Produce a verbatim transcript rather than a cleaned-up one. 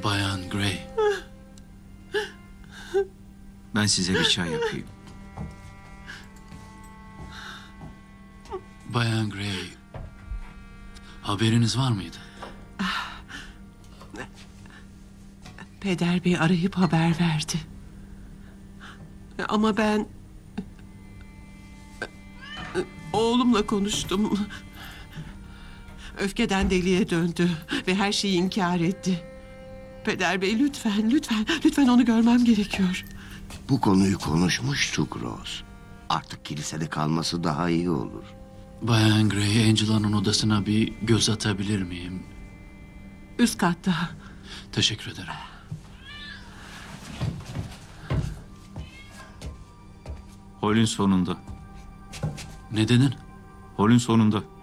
Bayan Gray. Ben size bir çay yapayım. Bayan Gray. Haberiniz var mıydı? Peder Bey arayıp haber verdi. Ama ben oğlumla konuştum. Öfkeden deliye döndü ve her şeyi inkar etti. Peder Bey lütfen, lütfen, lütfen onu görmem gerekiyor. Bu konuyu konuşmuştuk Rose. Artık kilisede kalması daha iyi olur. Bayan Gray, Angela'nın odasına bir göz atabilir miyim? Üst katta. Teşekkür ederim. Holün sonunda. Ne dedin? Holün sonunda.